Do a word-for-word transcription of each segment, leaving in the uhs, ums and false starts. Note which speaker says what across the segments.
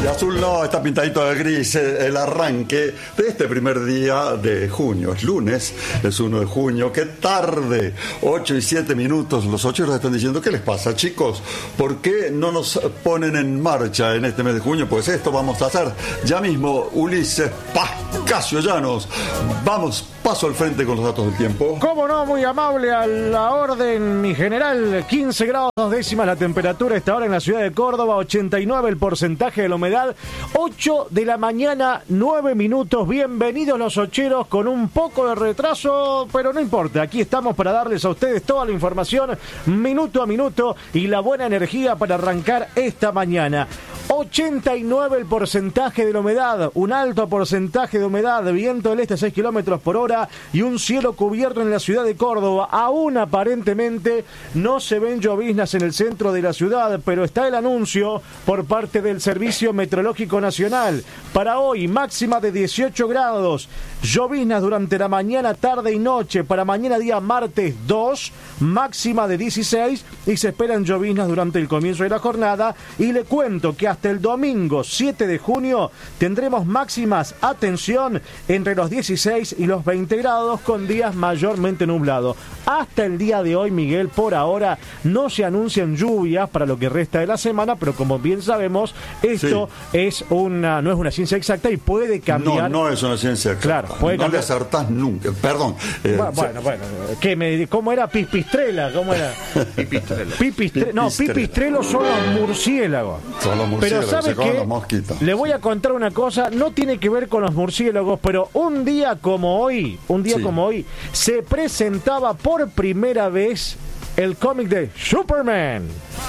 Speaker 1: De azul no, está pintadito de gris el arranque de este primer día de junio. Es lunes, es uno de junio. ¡Qué tarde! ocho y siete minutos. Los ocheros están diciendo, ¿qué les pasa, chicos? ¿Por qué no nos ponen en marcha en este mes de junio? Pues esto vamos a hacer ya mismo. Ulises Pascasio Llanos. Vamos, paso al frente con los datos del tiempo.
Speaker 2: ¿Cómo no? Muy amable a la orden, mi general. quince grados dos décimas la temperatura a esta hora en la ciudad de Córdoba. ochenta y nueve el porcentaje de la humedad. ocho de la mañana, nueve minutos. Bienvenidos los ocheros con un poco de retraso, pero no importa. Aquí estamos para darles a ustedes toda la información minuto a minuto y la buena energía para arrancar esta mañana. ochenta y nueve el porcentaje de la humedad, un alto porcentaje de humedad, viento del este a seis kilómetros por hora y un cielo cubierto en la ciudad de Córdoba. Aún aparentemente no se ven lloviznas en el centro de la ciudad, pero está el anuncio por parte del Servicio Meteorológico Nacional. Para hoy, máxima de dieciocho grados, lloviznas durante la mañana, tarde y noche. Para mañana día martes dos, máxima de dieciséis y se esperan lloviznas durante el comienzo de la jornada. Y le cuento que hasta el domingo siete de junio tendremos máximas, atención, entre los dieciséis y los veinte grados con días mayormente nublados. Hasta el día de hoy, Miguel, por ahora no se anuncian lluvias para lo que resta de la semana, pero como bien sabemos, esto sí. es una no es una ciencia exacta y puede cambiar.
Speaker 1: No, no es una ciencia exacta.
Speaker 2: Claro, puede
Speaker 1: no
Speaker 2: cambiar.
Speaker 1: le acertás nunca. Perdón. Eh,
Speaker 2: bueno, bueno, bueno. ¿Qué me, ¿Cómo era Pipistrela? ¿Cómo era?
Speaker 1: Pipistrela.
Speaker 2: Pipistre... No, Pipistrelos son los murciélagos.
Speaker 1: Son los murciélagos.
Speaker 2: Pero ¿sabe qué? Le voy a contar una cosa, no tiene que ver con los murciélagos, pero un día como hoy, un día sí. como hoy, se presentaba por primera vez el cómic de Superman.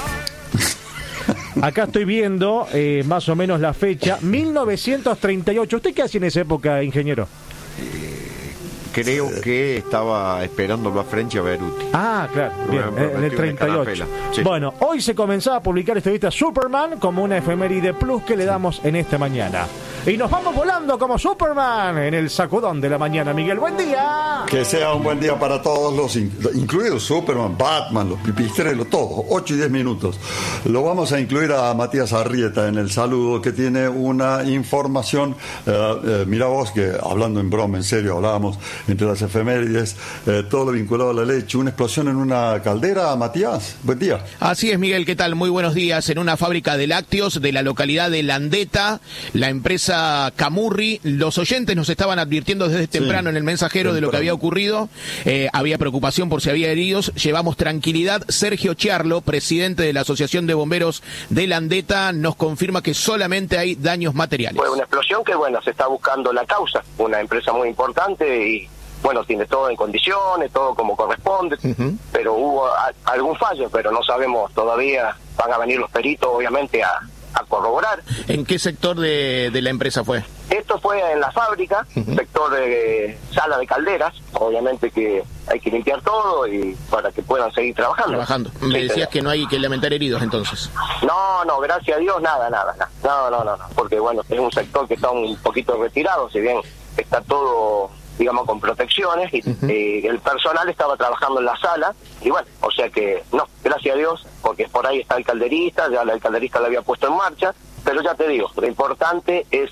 Speaker 2: Acá estoy viendo eh, más o menos la fecha, mil novecientos treinta y ocho. ¿Usted qué hacía en esa época, ingeniero?
Speaker 3: Creo que estaba esperándolo a French a Beruti.
Speaker 2: Ah, claro, bien, en el treinta y ocho. Sí. Bueno, hoy se comenzaba a publicar esta revista Superman como una efeméride plus que le damos en esta mañana. Y nos vamos volando como Superman en el sacudón de la mañana. Miguel, buen día.
Speaker 1: Que sea un buen día para todos, los incluidos Superman, Batman, los Pipistrelos, todos, ocho y diez minutos. Lo vamos a incluir a Matías Arrieta en el saludo, que tiene una información. Eh, eh, mira vos, que hablando en broma, en serio, hablábamos entre las efemérides, eh, todo lo vinculado a la leche. Una explosión en una caldera, Matías. Buen día.
Speaker 4: Así es, Miguel, ¿qué tal? Muy buenos días. En una fábrica de lácteos de la localidad de Landeta, la empresa Camurri, los oyentes nos estaban advirtiendo desde temprano sí, en el mensajero temprano. de lo que había ocurrido. Eh, había preocupación por si había heridos. Llevamos tranquilidad. Sergio Chiarlo, presidente de la Asociación de Bomberos de Landeta, nos confirma que solamente hay daños materiales.
Speaker 5: Fue una explosión que, bueno, se está buscando la causa. Una empresa muy importante y, bueno, tiene todo en condiciones, todo como corresponde, uh-huh. pero hubo a, algún fallo, pero no sabemos todavía. Van a venir los peritos, obviamente, a a corroborar.
Speaker 4: ¿En qué sector de, de la empresa fue?
Speaker 5: Esto fue en la fábrica, uh-huh. sector de sala de calderas. Obviamente que hay que limpiar todo y para que puedan seguir trabajando.
Speaker 4: Trabajando. Me sí, decías que no hay que lamentar heridos entonces.
Speaker 5: No, no, gracias a Dios, nada, nada, nada. No, no, no, no, porque bueno, es un sector que está un poquito retirado, si bien está todo, digamos, con protecciones y uh-huh. eh, el personal estaba trabajando en la sala y bueno, o sea que no, gracias a Dios, porque por ahí está el calderista, ya el calderista lo había puesto en marcha, pero ya te digo, lo importante es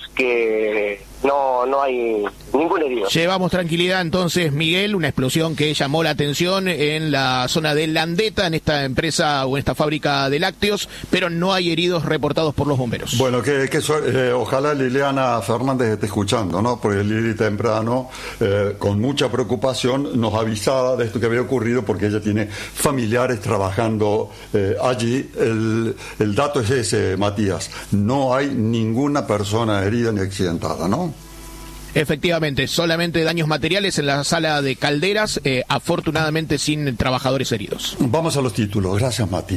Speaker 5: que no no hay ningún herido.
Speaker 4: Llevamos tranquilidad entonces, Miguel, una explosión que llamó la atención en la zona de Landeta, en esta empresa o en esta fábrica de lácteos, pero no hay heridos reportados por los bomberos.
Speaker 1: Bueno, que, que eh, ojalá Liliana Fernández esté escuchando, ¿no? Porque Lili temprano, eh, con mucha preocupación, nos avisaba de esto que había ocurrido porque ella tiene familiares trabajando eh, allí. El, el dato es ese, Matías. No hay ninguna persona herida ni accidentada, ¿no?
Speaker 4: Efectivamente, solamente daños materiales en la sala de calderas, eh, afortunadamente sin trabajadores heridos.
Speaker 1: Vamos a los títulos. Gracias, Mati.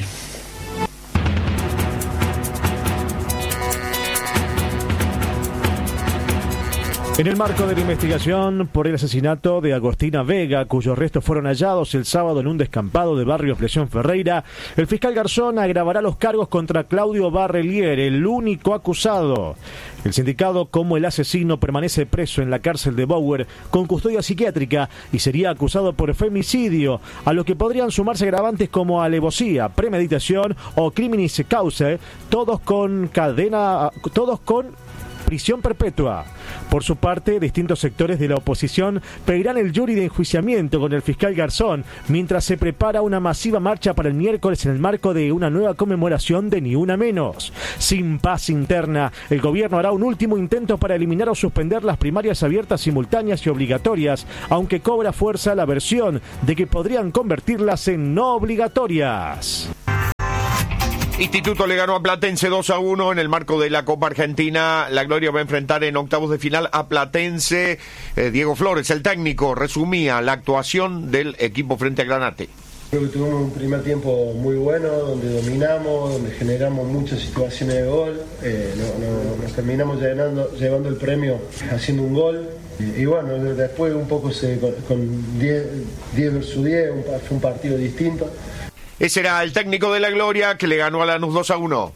Speaker 2: En el marco de la investigación por el asesinato de Agostina Vega, cuyos restos fueron hallados el sábado en un descampado de barrio Fleción Ferreira, el fiscal Garzón agravará los cargos contra Claudio Barrelier, el único acusado. El sindicado como el asesino permanece preso en la cárcel de Bower con custodia psiquiátrica y sería acusado por femicidio, a lo que podrían sumarse agravantes como alevosía, premeditación o criminis causa, todos con cadena, todos con prisión perpetua. Por su parte, distintos sectores de la oposición pedirán el jury de enjuiciamiento con el fiscal Garzón, mientras se prepara una masiva marcha para el miércoles en el marco de una nueva conmemoración de Ni Una Menos. Sin paz interna, el gobierno hará un último intento para eliminar o suspender las primarias abiertas, simultáneas y obligatorias, aunque cobra fuerza la versión de que podrían convertirlas en no obligatorias.
Speaker 3: Instituto le ganó a Platense dos a uno en el marco de la Copa Argentina. La Gloria va a enfrentar en octavos de final a Platense. Eh, Diego Flores, el técnico, resumía la actuación del equipo frente a Granate.
Speaker 6: Creo que tuvimos un primer tiempo muy bueno, donde dominamos, donde generamos muchas situaciones de gol. Eh, no, no, nos terminamos llenando, llevando el premio haciendo un gol. Y, y bueno, después un poco se, con diez versus diez, un, fue un partido distinto.
Speaker 3: Ese era el técnico de la Gloria que le ganó a Lanús dos a uno.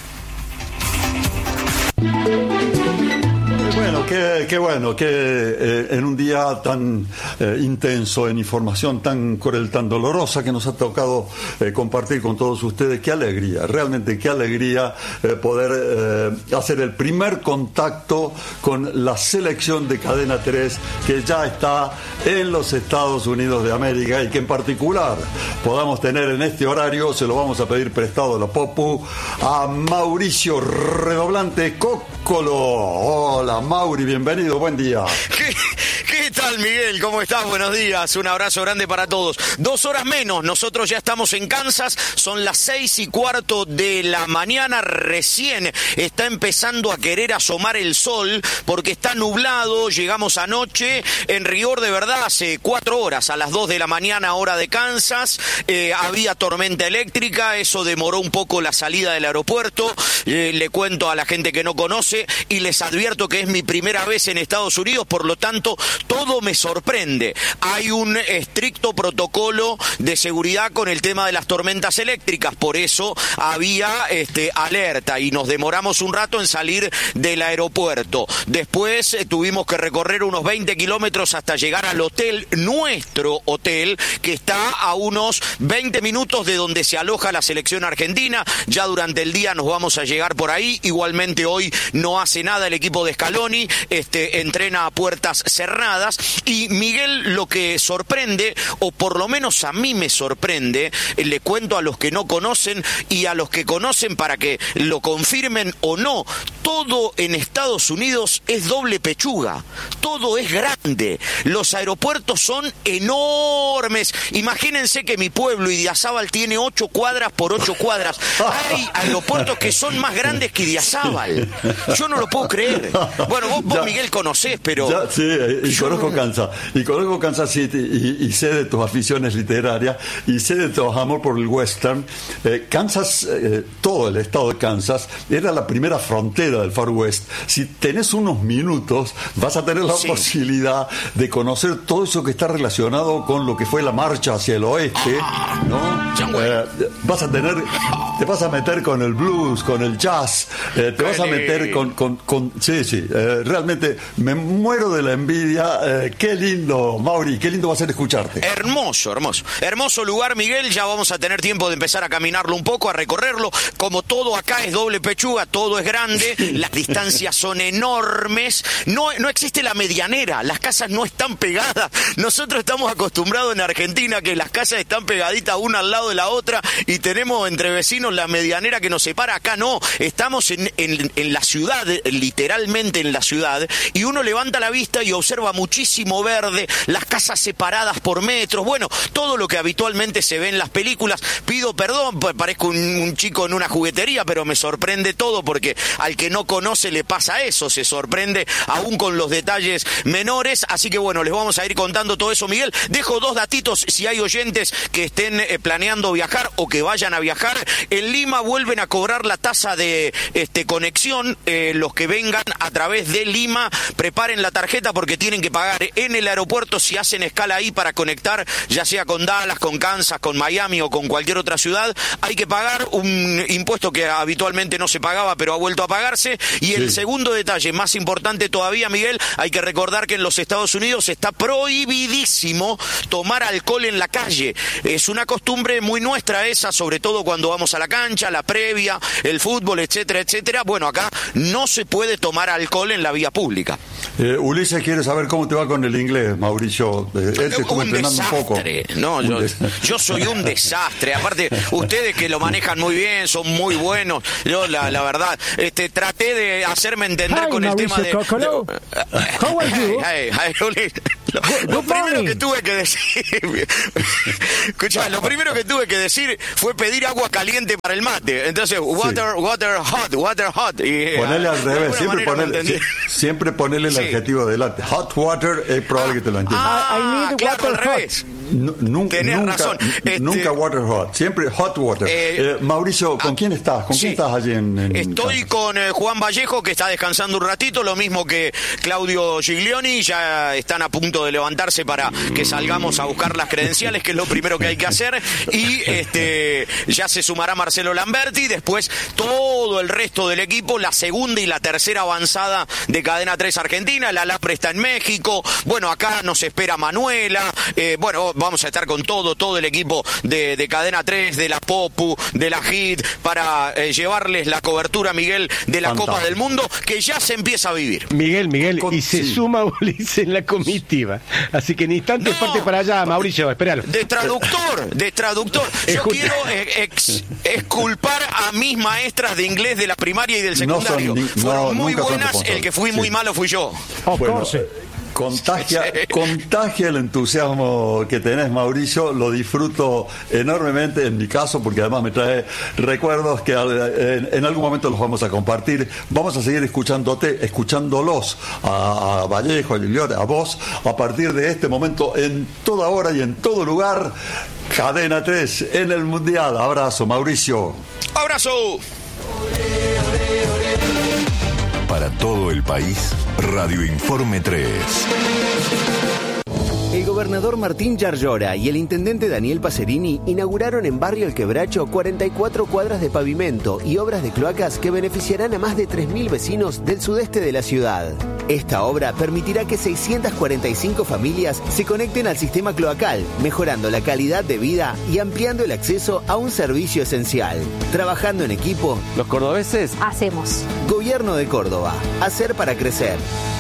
Speaker 1: Bueno, qué, qué bueno que eh, en un día tan eh, intenso, en información tan cruel, tan dolorosa que nos ha tocado eh, compartir con todos ustedes, qué alegría, realmente qué alegría eh, poder eh, hacer el primer contacto con la selección de Cadena tres que ya está en los Estados Unidos de América y que en particular podamos tener en este horario, se lo vamos a pedir prestado a la Popu, a Mauricio Redoblante Cóccolo. Hola, Mauri, bienvenido, buen día.
Speaker 7: ¿Qué, ¿Qué tal, Miguel? ¿Cómo estás? Buenos días, un abrazo grande para todos. Dos horas menos, nosotros ya estamos en Kansas, son las seis y cuarto de la mañana, recién está empezando a querer asomar el sol, porque está nublado, llegamos anoche, en rigor de verdad hace cuatro horas, a las dos de la mañana, hora de Kansas, eh, había tormenta eléctrica, eso demoró un poco la salida del aeropuerto, eh, le cuento a la gente que no conoce, y les advierto que es mi primera vez en Estados Unidos, por lo tanto, todo me sorprende. Hay un estricto protocolo de seguridad con el tema de las tormentas eléctricas, por eso había este, alerta y nos demoramos un rato en salir del aeropuerto. Después eh, tuvimos que recorrer unos veinte kilómetros hasta llegar al hotel, nuestro hotel, que está a unos veinte minutos de donde se aloja la selección argentina. Ya durante el día nos vamos a llegar por ahí. Igualmente hoy no hace nada el equipo de Scaloni, este, entrena a puertas cerradas. Y Miguel, lo que sorprende, o por lo menos a mí me sorprende, eh, le cuento a los que no conocen y a los que conocen para que lo confirmen o no, todo en Estados Unidos es doble pechuga, todo es grande, los aeropuertos son enormes. Imagínense que mi pueblo, Idiazábal, tiene ocho cuadras por ocho cuadras. Hay aeropuertos que son más grandes que Idiazábal. Yo no lo puedo creer. Bueno, vos, vos
Speaker 1: ya,
Speaker 7: Miguel, conocés, pero...
Speaker 1: Ya, sí, y conozco Kansas, y conozco Kansas City, y, y sé de tus aficiones literarias, y sé de tu amor por el western. Eh, Kansas, eh, todo el estado de Kansas, era la primera frontera del Far West. Si tenés unos minutos, vas a tener la sí. posibilidad de conocer todo eso que está relacionado con lo que fue la marcha hacia el oeste, ¿no? Eh, vas a tener, te vas a meter con el blues, con el jazz, eh, te vas a meter con, con, con sí, sí, eh, realmente me muero de la envidia. Eh, qué lindo, Mauri, qué lindo va a ser escucharte.
Speaker 7: Hermoso, hermoso, hermoso lugar, Miguel. Ya vamos a tener tiempo de empezar a caminarlo un poco, a recorrerlo. Como todo acá es doble pechuga, todo es grande, las distancias son enormes, no, no existe la medianera, las casas no están pegadas. Nosotros estamos acostumbrados en Argentina que las casas están pegaditas una al lado de la otra y tenemos entre vecinos la medianera que nos separa. Acá no, estamos en, en, en la ciudad, literalmente en la ciudad, y uno levanta la vista y observa muchísimo muchísimo verde, las casas separadas por metros, bueno, todo lo que habitualmente se ve en las películas. Pido perdón, parezco un, un chico en una juguetería, pero me sorprende todo porque al que no conoce le pasa eso, se sorprende aún con los detalles menores. Así que bueno, les vamos a ir contando todo eso, Miguel. Dejo dos datitos si hay oyentes que estén eh, planeando viajar o que vayan a viajar. En Lima vuelven a cobrar la tasa de este, conexión. Eh, los que vengan a través de Lima, preparen la tarjeta porque tienen que pagar en el aeropuerto si hacen escala ahí para conectar, ya sea con Dallas, con Kansas, con Miami o con cualquier otra ciudad. Hay que pagar un impuesto que habitualmente no se pagaba, pero ha vuelto a pagarse. Y sí. El segundo detalle, más importante todavía, Miguel, hay que recordar que en los Estados Unidos está prohibidísimo tomar alcohol en la calle. Es una costumbre muy nuestra esa, sobre todo cuando vamos a la cancha, la previa, el fútbol, etcétera, etcétera. Bueno, acá no se puede tomar alcohol en la vía pública.
Speaker 1: Eh, Ulises quiere saber cómo te va con el inglés, Mauricio. Eh, él te estuvo entrenando un poco.
Speaker 7: No, yo, yo soy un desastre. Aparte, ustedes que lo manejan muy bien, son muy buenos. Yo, la, la verdad, este, traté de hacerme entender
Speaker 2: Hi,
Speaker 7: con el
Speaker 2: Mauricio
Speaker 7: tema de...
Speaker 2: Cocolo.
Speaker 7: de
Speaker 2: How are you?
Speaker 7: Hey, hey, hey, lo, lo primero que tuve que decir... Escuchá, lo primero que tuve que decir fue pedir agua caliente para el mate. Entonces, water, sí. water hot, water hot. Y,
Speaker 1: ponele al revés, siempre ponele, siempre ponele el sí. adjetivo delante. Hot water es probable ah, que te lo entiendas.
Speaker 7: Ah, I need
Speaker 2: claro,
Speaker 7: water al revés.
Speaker 1: No, nunca,
Speaker 7: Tenés
Speaker 1: nunca,
Speaker 7: razón. Este,
Speaker 1: nunca water hot, siempre hot water. Eh, eh, Mauricio, ¿con ah, quién estás? ¿Con sí. quién estás allí en, en
Speaker 7: Estoy con eh, Juan Vallejo, que está descansando un ratito, lo mismo que Claudio Giglioni, ya están a punto de levantarse para que salgamos a buscar las credenciales, que es lo primero que hay que hacer, y este ya se sumará Marcelo Lamberti, después todo el resto del equipo, la segunda y la tercera avanzada de Cadena tres Argentina, la Lapre está en México, bueno, acá nos espera Manuela, eh, bueno, vamos a estar con todo, todo el equipo de, de Cadena tres, de la Popu, de la Hit, para eh, llevarles la cobertura, Miguel, de la Fantástico. Copa del Mundo, que ya se empieza a vivir.
Speaker 2: Miguel, Miguel, con, y se sí. suma Ulises en la comitiva, así que en instantes no, parte para allá, Mauricio, espéralo.
Speaker 7: De traductor, de traductor. Yo quiero ex, exculpar a mis maestras de inglés de la primaria y del secundario. No son, Fueron no, muy buenas, el que fui sí. muy malo fui yo.
Speaker 2: Of
Speaker 1: bueno,
Speaker 2: course.
Speaker 1: Contagia, contagia el entusiasmo que tenés, Mauricio, lo disfruto enormemente en mi caso, porque además me trae recuerdos que en, en algún momento los vamos a compartir. Vamos a seguir escuchándote, escuchándolos a, a Vallejo, a Giglione, a vos, a partir de este momento, en toda hora y en todo lugar. Cadena tres en el Mundial. Abrazo, Mauricio.
Speaker 7: Abrazo.
Speaker 8: Para todo el país, Radio Informe tres.
Speaker 9: El gobernador Martín Yarlora y el intendente Daniel Pacerini inauguraron en Barrio El Quebracho cuarenta y cuatro cuadras de pavimento y obras de cloacas que beneficiarán a más de tres mil vecinos del sudeste de la ciudad. Esta obra permitirá que seiscientas cuarenta y cinco familias se conecten al sistema cloacal, mejorando la calidad de vida y ampliando el acceso a un servicio esencial. Trabajando en equipo, los cordobeses
Speaker 10: hacemos.
Speaker 9: Gobierno de Córdoba. Hacer para crecer.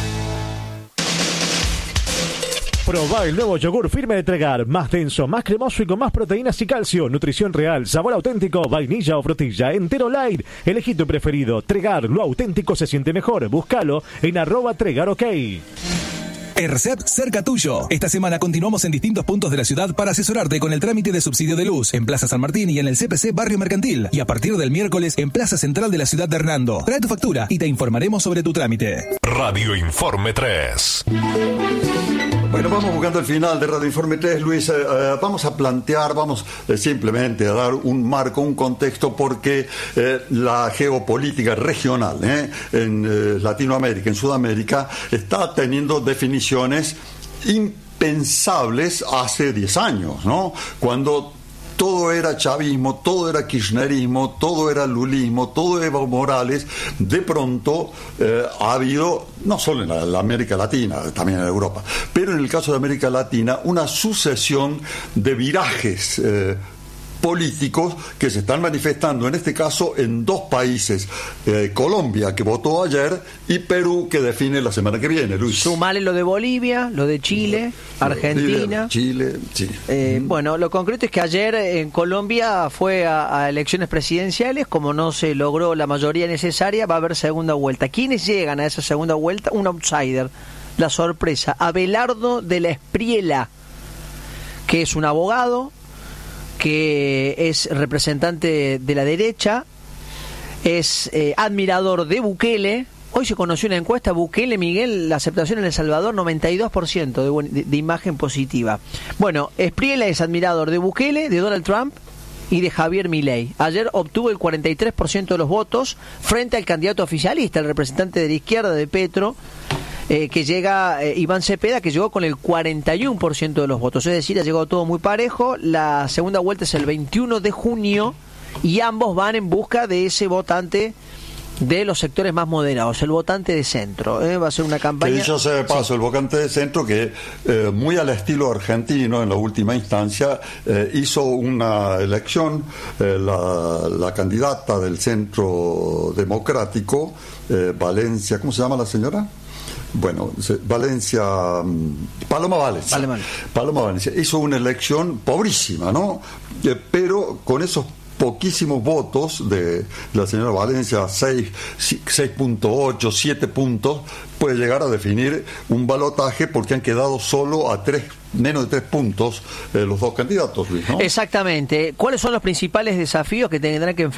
Speaker 2: Probá el nuevo yogur firme de Tregar, más denso, más cremoso y con más proteínas y calcio, nutrición real, sabor auténtico, vainilla o frutilla, entero light. Elegí tu preferido. Tregar, lo auténtico se siente mejor. Búscalo en arroba Tregar OK.
Speaker 11: ERCEP cerca tuyo. Esta semana continuamos en distintos puntos de la ciudad para asesorarte con el trámite de subsidio de luz en Plaza San Martín y en el C P C Barrio Mercantil. Y a partir del miércoles en Plaza Central de la ciudad de Hernando. Trae tu factura y te informaremos sobre tu trámite.
Speaker 8: Radio Informe tres.
Speaker 1: Bueno, vamos buscando el final de Radio Informe tres, Luis. Eh, eh, vamos a plantear, vamos eh, simplemente a dar un marco, un contexto, porque eh, la geopolítica regional eh, en eh, Latinoamérica, en Sudamérica, está teniendo definiciones impensables hace diez años, ¿no? Cuando todo era chavismo, todo era kirchnerismo, todo era lulismo, todo era Evo Morales. De pronto eh, ha habido, no solo en la, la América Latina, también en Europa, pero en el caso de América Latina, una sucesión de virajes eh, políticos que se están manifestando, en este caso en dos países, eh, Colombia, que votó ayer, y Perú, que define la semana que viene, Luis.
Speaker 12: Sumale lo de Bolivia, lo de Chile, lo, Argentina.
Speaker 1: Chile, sí.
Speaker 12: Eh, mm. Bueno, lo concreto es que ayer en Colombia fue a, a elecciones presidenciales, como no se logró la mayoría necesaria, va a haber segunda vuelta. ¿Quiénes llegan a esa segunda vuelta? Un outsider. la sorpresa, Abelardo de la Espriella, que es un abogado, que es representante de la derecha, es eh, admirador de Bukele. Hoy se conoció una encuesta, Bukele, Miguel, la aceptación en El Salvador, noventa y dos por ciento de, de, de imagen positiva. Bueno, Espriella es admirador de Bukele, de Donald Trump y de Javier Milei. Ayer obtuvo el cuarenta y tres por ciento de los votos frente al candidato oficialista, el representante de la izquierda de Petro, eh, que llega, eh, Iván Cepeda, que llegó con el cuarenta y uno por ciento de los votos. Es decir, ha llegado todo muy parejo. La segunda vuelta es el veintiuno de junio y ambos van en busca de ese votante de los sectores más moderados, el votante de centro. ¿eh? Va a ser una campaña...
Speaker 1: Que dicho sea de paso, sí. El votante de centro que, eh, muy al estilo argentino, en la última instancia, eh, hizo una elección, eh, la, la candidata del Centro Democrático, eh, Valencia, ¿cómo se llama la señora? Bueno, Valencia, Paloma Valencia. Paloma, Paloma Valencia hizo una elección pobrísima, ¿no? Eh, pero con esos poquísimos votos de la señora Valencia, seis punto ocho, siete puntos, puede llegar a definir un balotaje porque han quedado solo a tres, menos de tres puntos eh, los dos candidatos, Luis, ¿no?
Speaker 12: Exactamente. ¿Cuáles son los principales desafíos que tendrán que enfrentar